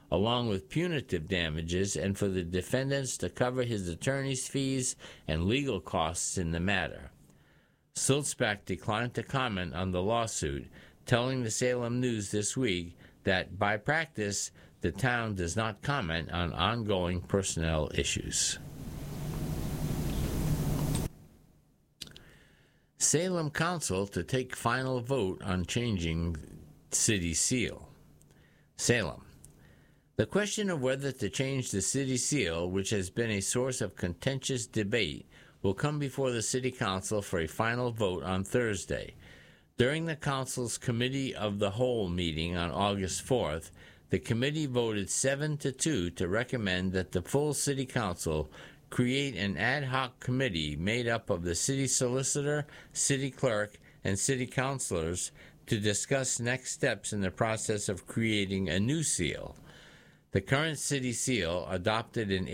along with punitive damages, and for the defendants to cover his attorney's fees and legal costs in the matter. Sulzbach declined to comment on the lawsuit, telling the Salem News this week that, by practice, the town does not comment on ongoing personnel issues. Salem Council to take final vote on changing city seal. Salem. The question of whether to change the city seal, which has been a source of contentious debate, will come before the City Council for a final vote on Thursday. During the Council's Committee of the Whole meeting on August 4th, the committee voted 7-2 to recommend that the full City Council create an ad hoc committee made up of the city solicitor, city clerk, and city councilors to discuss next steps in the process of creating a new seal. The current city seal, adopted in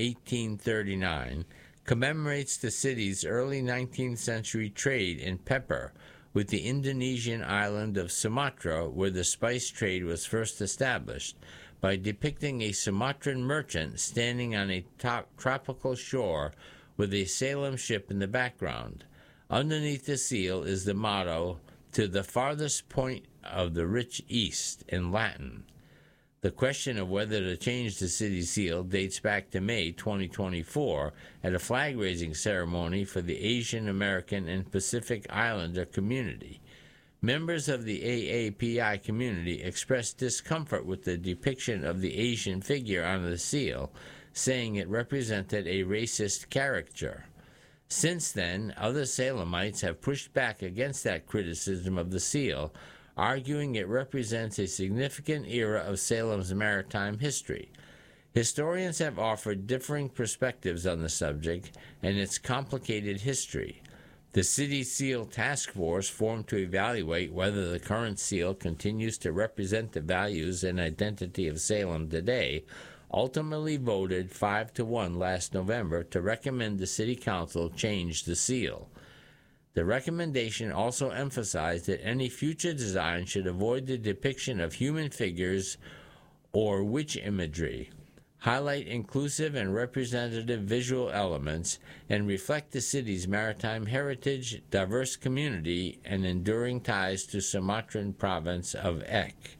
1839, commemorates the city's early 19th century trade in pepper with the Indonesian island of Sumatra, where the spice trade was first established, by depicting a Sumatran merchant standing on a tropical shore with a Salem ship in the background. Underneath the seal is the motto, "To the farthest point of the rich East," in Latin. The question of whether to change the city seal dates back to May 2024 at a flag-raising ceremony for the Asian American and Pacific Islander community. Members of the AAPI community expressed discomfort with the depiction of the Asian figure on the seal, saying it represented a racist caricature. Since then, other Salemites have pushed back against that criticism of the seal, arguing it represents a significant era of Salem's maritime history. Historians have offered differing perspectives on the subject and its complicated history. The City Seal Task Force, formed to evaluate whether the current seal continues to represent the values and identity of Salem today, ultimately voted 5-1 last November to recommend the City Council change the seal. The recommendation also emphasized that any future design should avoid the depiction of human figures or witch imagery, highlight inclusive and representative visual elements, and reflect the city's maritime heritage, diverse community, and enduring ties to Sumatran province of Ek.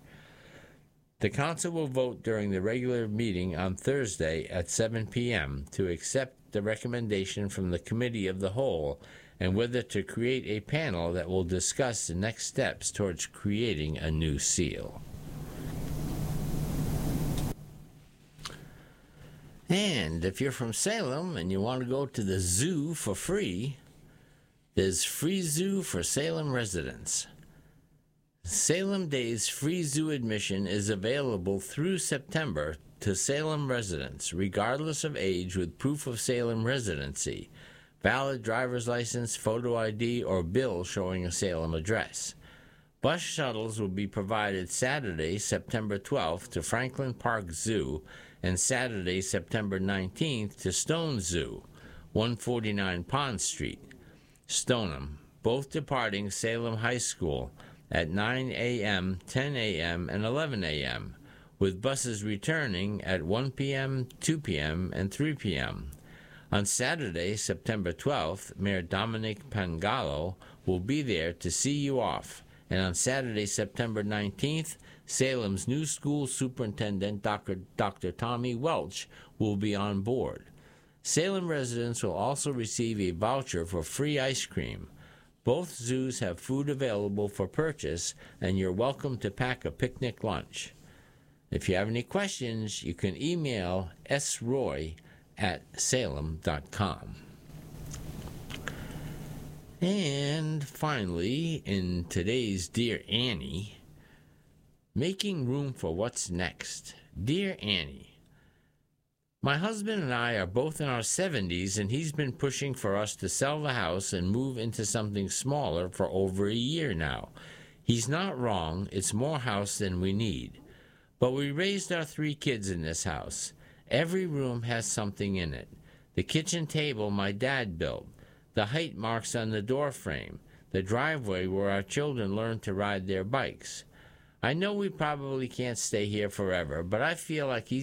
The Council will vote during the regular meeting on Thursday at 7 p.m. to accept the recommendation from the Committee of the Whole and whether to create a panel that will discuss the next steps towards creating a new seal. And if you're from Salem and you want to go to the zoo for free, there's Free Zoo for Salem residents. Salem Days free zoo admission is available through September to Salem residents, regardless of age, with proof of Salem residency, valid driver's license, photo ID, or bill showing a Salem address. Bus shuttles will be provided Saturday, September 12th to Franklin Park Zoo and Saturday, September 19th to Stone Zoo, 149 Pond Street, Stoneham, both departing Salem High School at 9 a.m., 10 a.m., and 11 a.m., with buses returning at 1 p.m., 2 p.m., and 3 p.m. On Saturday, September 12th, Mayor Dominic Pangallo will be there to see you off. And on Saturday, September 19th, Salem's new school superintendent, Dr. Tommy Welch, will be on board. Salem residents will also receive a voucher for free ice cream. Both zoos have food available for purchase, and you're welcome to pack a picnic lunch. If you have any questions, you can email sroy@salem.com. And finally, in today's Dear Annie, making room for what's next. Dear Annie, my husband and I are both in our 70s, and he's been pushing for us to sell the house and move into something smaller for over a year now. He's not wrong. It's more house than we need. But we raised our 3 kids in this house. Every room has something in it. The kitchen table my dad built, the height marks on the door frame, the driveway where our children learned to ride their bikes. I know we probably can't stay here forever, but I feel like